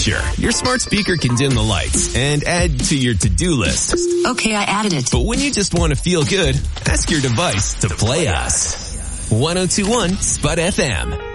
Sure, your smart speaker can dim the lights and add to your to-do list. Okay, I added it. But when you just want to feel good, ask your device to play us. 102.1 Spud FM.